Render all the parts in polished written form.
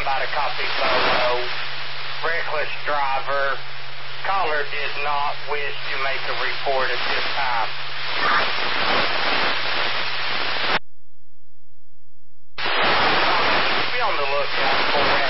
by the copy photo. Reckless driver. Caller did not wish to make a report at this time. Be on the lookout for a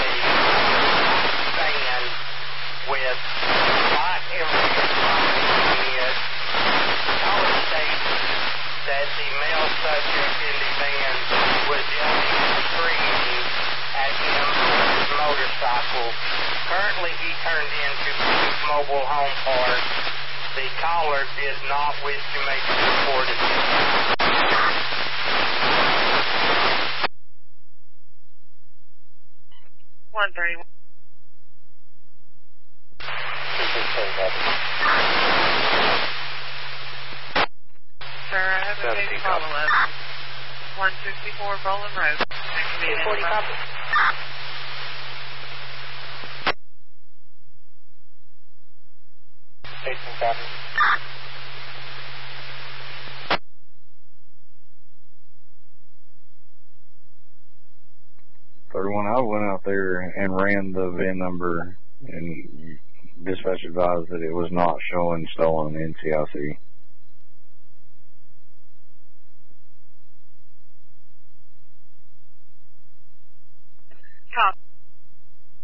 van with white and red lights in it. Caller states that the male subject in the van was yelling and screaming at him on his motorcycle. Currently, he turned into Peace Mobile Home Park. The caller did not wish to make a report at this time. 131. Sir, I have a big follow-up. 154 Bowling Road. 240 copy. Station copy. I went out there and ran the VIN number, and dispatch advised that it was not showing stolen NCIC. Copy.